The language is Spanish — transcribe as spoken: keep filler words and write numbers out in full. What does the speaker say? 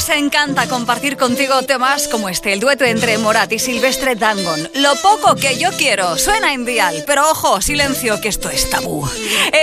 Nos encanta compartir contigo temas como este, el dueto entre Morat y Silvestre Dangond. Lo poco que yo quiero suena en Dial, pero ojo, silencio, que esto es tabú.